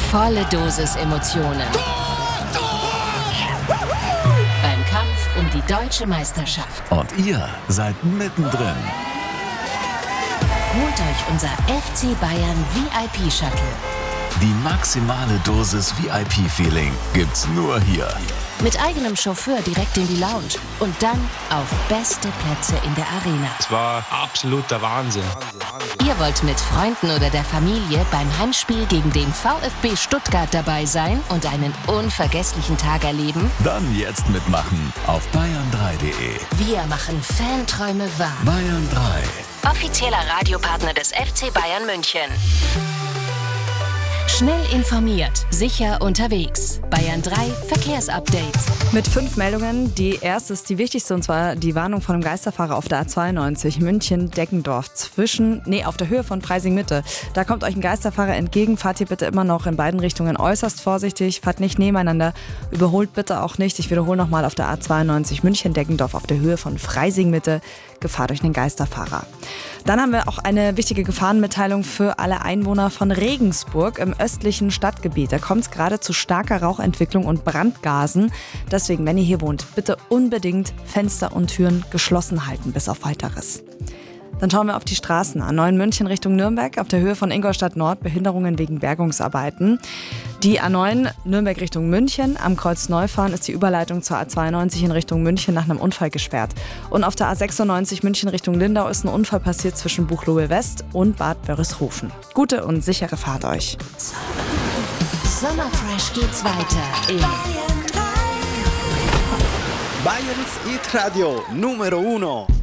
Volle Dosis Emotionen. Beim Kampf um die deutsche Meisterschaft. Und ihr seid mittendrin. Holt euch unser FC Bayern VIP-Shuttle. Die maximale Dosis VIP-Feeling gibt's nur hier. Mit eigenem Chauffeur direkt in die Lounge und dann auf beste Plätze in der Arena. Es war absoluter Wahnsinn. Ihr wollt mit Freunden oder der Familie beim Heimspiel gegen den VfB Stuttgart dabei sein und einen unvergesslichen Tag erleben? Dann jetzt mitmachen auf bayern3.de. Wir machen Fanträume wahr. Bayern 3. Offizieller Radiopartner des FC Bayern München. Schnell informiert, sicher unterwegs. Bayern 3 Verkehrsupdate. Mit 5 Meldungen. Die erste ist die wichtigste, und zwar die Warnung von einem Geisterfahrer auf der A92 München-Deggendorf auf der Höhe von Freising-Mitte. Da kommt euch ein Geisterfahrer entgegen. Fahrt hier bitte immer noch in beiden Richtungen äußerst vorsichtig. Fahrt nicht nebeneinander. Überholt bitte auch nicht. Ich wiederhole nochmal, auf der A92 München-Deggendorf auf der Höhe von Freising-Mitte. Gefahr durch einen Geisterfahrer. Dann haben wir auch eine wichtige Gefahrenmitteilung für alle Einwohner von Regensburg im östlichen Stadtgebiet. Da kommt es gerade zu starker Rauchentwicklung und Brandgasen. Deswegen, wenn ihr hier wohnt, bitte unbedingt Fenster und Türen geschlossen halten, bis auf Weiteres. Dann schauen wir auf die Straßen. A9 München Richtung Nürnberg auf der Höhe von Ingolstadt Nord, Behinderungen wegen Bergungsarbeiten. Die A9 Nürnberg Richtung München, am Kreuz Neufahren ist die Überleitung zur A92 in Richtung München nach einem Unfall gesperrt. Und auf der A96 München Richtung Lindau ist ein Unfall passiert zwischen Buchloe West und Bad Wörishofen. Gute und sichere Fahrt euch. Sommerfresh geht's weiter in Bayerns Hit Radio Numero 1.